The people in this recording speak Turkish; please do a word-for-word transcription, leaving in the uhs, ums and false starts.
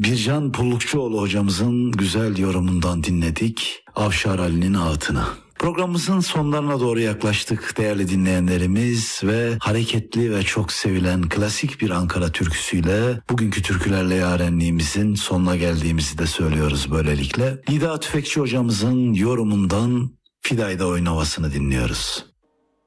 Bircan Pullukçuoğlu hocamızın güzel yorumundan dinledik Avşar Ali'nin Ağıtını. Programımızın sonlarına doğru yaklaştık değerli dinleyenlerimiz ve hareketli ve çok sevilen klasik bir Ankara türküsüyle bugünkü türkülerle yarenliğimizin sonuna geldiğimizi de söylüyoruz böylelikle. Nida Tüfekçi hocamızın yorumundan Fidayda Oyun Havası'nı dinliyoruz.